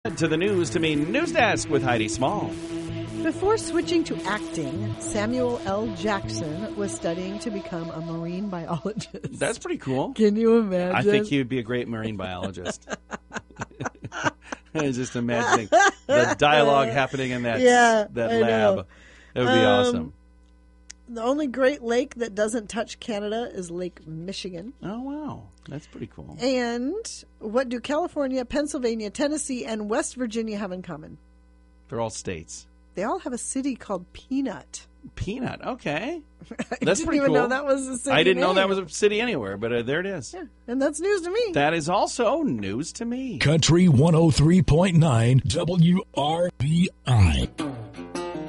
To the News to Me News Desk with Heidi Small. Before switching to acting, Samuel L. Jackson was studying to become a marine biologist. That's pretty cool. Can you imagine? I think he would be a great marine biologist. I was just imagining the dialogue happening in that lab. Know. It would be awesome. The only Great Lake that doesn't touch Canada is Lake Michigan. Oh, wow. That's pretty cool. And what do California, Pennsylvania, Tennessee, and West Virginia have in common? They're all states. They all have a city called Peanut. Peanut, okay. That's pretty didn't even cool. know that was a city I didn't know name. that was a city anywhere, but there it is. Yeah, and that's news to me. That is also news to me. Country 103.9 WRBI.